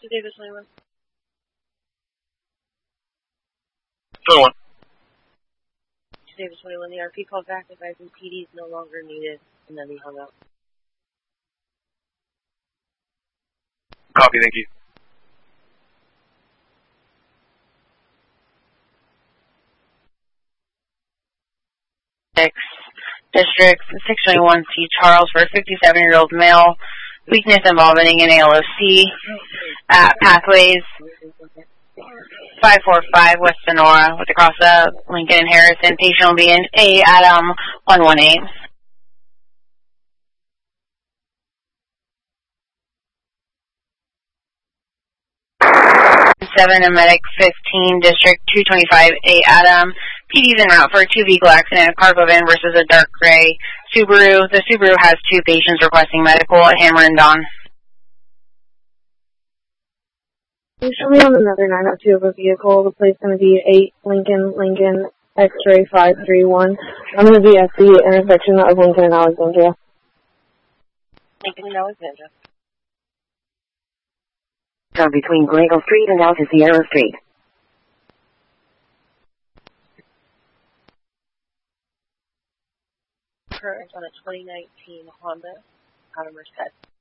To Davis 21. 21. To Davis 21, the RP called back advising PD is no longer needed, and then he hung up. Copy, thank you. District 621C Charles for a 57-year-old male, weakness involving an ALOC at Pathways 545 West Sonora with the cross of Lincoln and Harrison. Patient will be in A Adam 118. 7 and Medic 15, District 225A Adam. PD's en route for a 2-vehicle accident, a cargo van versus a dark gray Subaru. The Subaru has 2 patients requesting medical at Hammer and Don. You show me on another 902 of a vehicle. The plate's going to be 8 Lincoln, X-ray 531. I'm going to be at the intersection of Lincoln and Alexandria. Lincoln and Alexandria. So between Gregel Street and Alta Sierra Street. Current on a 2019 Honda out of Merced.